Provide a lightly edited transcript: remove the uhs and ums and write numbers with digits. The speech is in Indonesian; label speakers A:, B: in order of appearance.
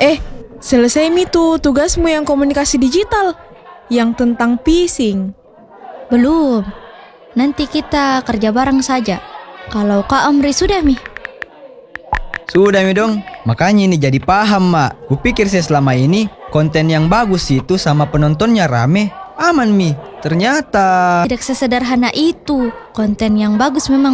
A: Selesai Mi tuh tugasmu yang komunikasi digital, yang tentang phishing.
B: Belum. Nanti kita kerja bareng saja. Kalau Kak Amri sudah, Mi?
C: Sudah Mi dong, makanya ini jadi paham Mak. Kupikir saya selama ini konten yang bagus itu sama penontonnya rame, aman Mi. Ternyata
B: Tidak sesederhana itu. Konten yang bagus memang